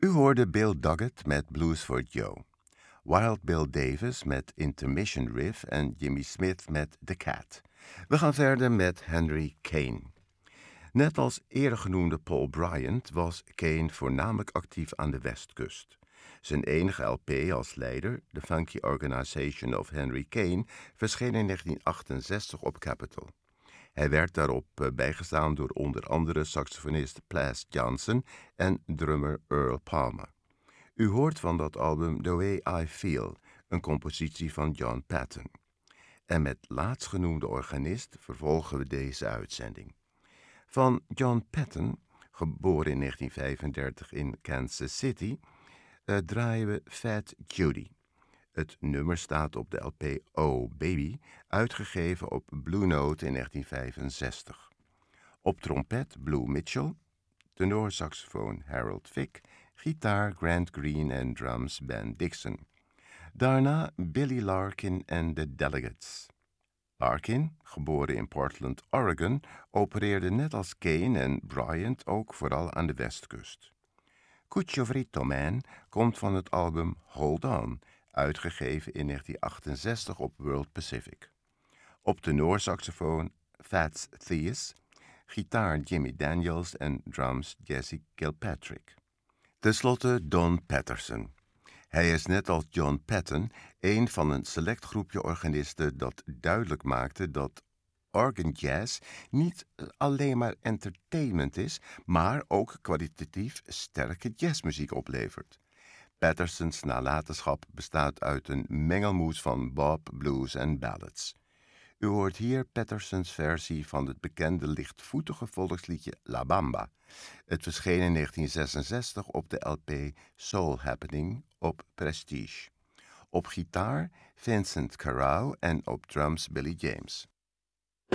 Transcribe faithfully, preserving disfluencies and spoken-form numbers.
U hoorde Bill Doggett met Blues for Joe, Wild Bill Davis met Intermission Riff en Jimmy Smith met The Cat. We gaan verder met Henry Kane. Net als eerder genoemde Paul Bryant was Kane voornamelijk actief aan de Westkust. Zijn enige L P als leider, The Funky Organization of Henry Kane, verscheen in negentien achtenzestig op Capitol. Hij werd daarop bijgestaan door onder andere saxofonist Plas Johnson en drummer Earl Palmer. U hoort van dat album The Way I Feel, een compositie van John Patton. En met laatstgenoemde organist vervolgen we deze uitzending. Van John Patton, geboren in negentien vijfendertig in Kansas City, uh, draaien we Fat Judy. Het nummer staat op de L P Oh Baby, uitgegeven op Blue Note in negentien vijfenzestig. Op trompet Blue Mitchell, tenorsaxofoon Harold Vick, gitaar Grant Green en drums Ben Dixon. Daarna Billy Larkin en de Delegates. Larkin, geboren in Portland, Oregon, opereerde net als Kane en Bryant ook vooral aan de westkust. Cuccio Fritto Man komt van het album Hold On, uitgegeven in negentien achtenzestig op World Pacific. Op tenorsaxofoon Fats Theus, gitaar Jimmy Daniels en drums Jesse Kilpatrick. Ten slotte Don Patterson. Hij is net als John Patton een van een select groepje organisten dat duidelijk maakte dat organ jazz niet alleen maar entertainment is, maar ook kwalitatief sterke jazzmuziek oplevert. Pattersons nalatenschap bestaat uit een mengelmoes van bop, blues en ballads. U hoort hier Pattersons versie van het bekende lichtvoetige volksliedje La Bamba. Het verscheen in negentien zesenzestig op de L P Soul Happening op Prestige. Op gitaar Vincent Carrau en op drums Billy James.